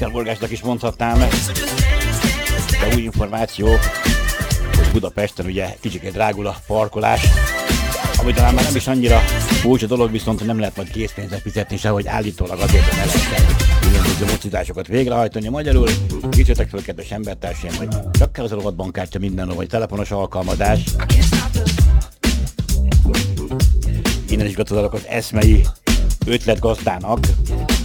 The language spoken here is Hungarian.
Esztergolgásnak is mondhatnám, de új információ, hogy Budapesten ugye kicsit drágul a parkolás, ami talán már nem is annyira furcsa dolog, viszont nem lehet majd készpénzzel fizetni se, hogy állítólag azért, hogy ne lehessen különböző mocításokat végrehajtani. Magyarul kicsitek föl, kedves embertársaim, hogy csak kell az a rohadt bankkártya mindenhol, vagy telefonos alkalmazás. Innen is gratulálok az eszmei ötletgazdának,